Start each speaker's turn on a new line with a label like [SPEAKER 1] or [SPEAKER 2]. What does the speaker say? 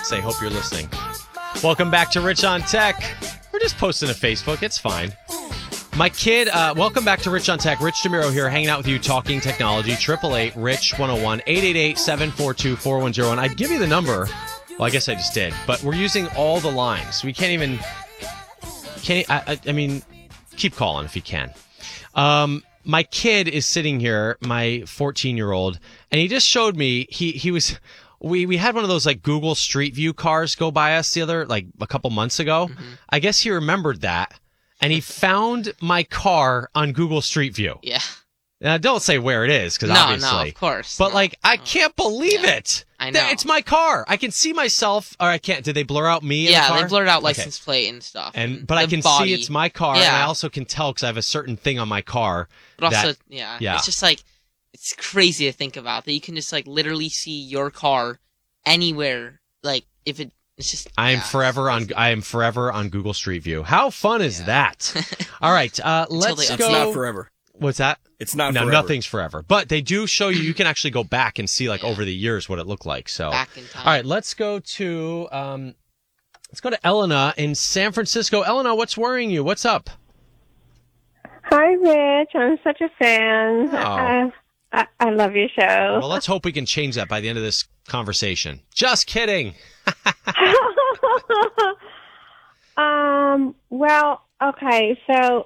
[SPEAKER 1] say, hope you're listening. Welcome back to Rich on Tech. We're just posting to Facebook. It's fine. My kid, welcome back to Rich on Tech. Rich DeMiro here, hanging out with you, talking technology. 888-RICH-101, 888-742-4101. I'd give you the number. Well, I guess I just did. But we're using all the lines. We can't even... I mean, keep calling if you can. My kid is sitting here, my 14-year-old, and he just showed me, he was... We had one of those like Google Street View cars go by us a couple months ago. Mm-hmm. I guess he remembered that. And he found my car on Google Street View.
[SPEAKER 2] Yeah.
[SPEAKER 1] Now, don't say where it is, because obviously.
[SPEAKER 2] No, of course.
[SPEAKER 1] But, I can't believe it.
[SPEAKER 2] I know.
[SPEAKER 1] It's my car. I can see myself, or I can't. Did they blur out me in the car?
[SPEAKER 2] Yeah, they blurred out license plate and stuff.
[SPEAKER 1] But I can see it's my car, and I also can tell because I have a certain thing on my car.
[SPEAKER 2] But also, it's just it's crazy to think about that you can just, literally see your car anywhere, if it... It's just, I am forever
[SPEAKER 1] on Google Street View. How fun is that? All right, let's go.
[SPEAKER 3] It's not forever.
[SPEAKER 1] What's that?
[SPEAKER 3] It's not forever.
[SPEAKER 1] No, nothing's forever. But they do show you can actually go back and see over the years what it looked like. So
[SPEAKER 2] back in time.
[SPEAKER 1] All right, let's go to Elena in San Francisco. Elena, what's worrying you? What's up?
[SPEAKER 4] Hi, Rich. I'm such a fan.
[SPEAKER 1] Oh.
[SPEAKER 4] I love your show.
[SPEAKER 1] Well, let's hope we can change that by the end of this conversation. Just kidding.
[SPEAKER 4] Well, okay. So